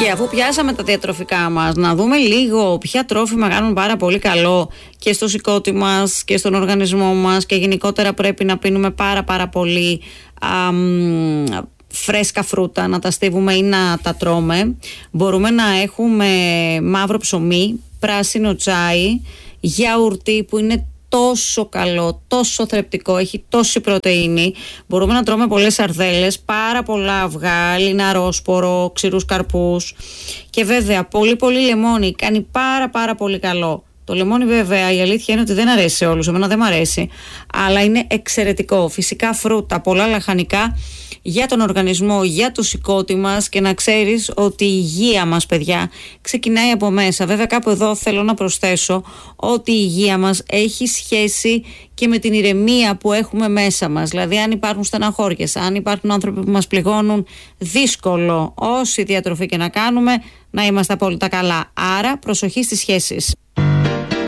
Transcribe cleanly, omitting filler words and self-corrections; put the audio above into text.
Και αφού πιάσαμε τα διατροφικά μας, να δούμε λίγο ποια τρόφιμα κάνουν πάρα πολύ καλό και στο σηκώτη μας και στον οργανισμό μας, και γενικότερα πρέπει να πίνουμε πάρα πολύ φρέσκα φρούτα, να τα στίβουμε ή να τα τρώμε. Μπορούμε να έχουμε μαύρο ψωμί, πράσινο τσάι, γιαουρτί που είναι τόσο καλό, τόσο θρεπτικό, έχει τόση πρωτεΐνη. Μπορούμε να τρώμε πολλές σαρδέλες, πάρα πολλά αυγά, λιναρόσπορο, ξηρούς καρπούς και βέβαια πολύ λεμόνι, κάνει πάρα πολύ καλό. Το λεμόνι βέβαια η αλήθεια είναι ότι δεν αρέσει σε όλους, εμένα δεν μ' αρέσει, αλλά είναι εξαιρετικό. Φυσικά φρούτα, πολλά λαχανικά για τον οργανισμό, για το σηκώτη μας, και να ξέρεις ότι η υγεία μας, παιδιά, ξεκινάει από μέσα. Βέβαια κάπου εδώ θέλω να προσθέσω ότι η υγεία μας έχει σχέση και με την ηρεμία που έχουμε μέσα μας. Δηλαδή αν υπάρχουν στεναχώριες, αν υπάρχουν άνθρωποι που μας πληγώνουν, δύσκολο όση διατροφή και να κάνουμε να είμαστε απόλυτα καλά. Άρα προσοχή στις σχέσεις.